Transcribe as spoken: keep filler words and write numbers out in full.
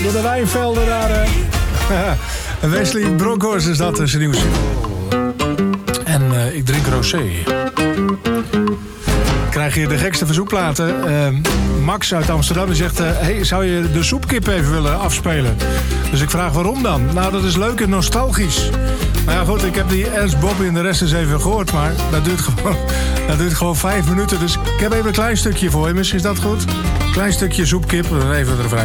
door de wijnvelden daar. Uh. Wesley Bronkhorst is dat, zijn nieuwe single. En uh, ik drink rosé. Krijg je de gekste verzoekplaten. Uh, Max uit Amsterdam die zegt... Uh, hey, zou je de soepkip even willen afspelen? Dus ik vraag waarom dan? Nou, dat is leuk en nostalgisch. Nou ja, goed, ik heb die Ernst Bobby en de rest eens even gehoord... maar dat duurt gewoon, dat duurt gewoon vijf minuten. Dus ik heb even een klein stukje voor je. Misschien is dat goed? Klein stukje soepkip, even de refrein.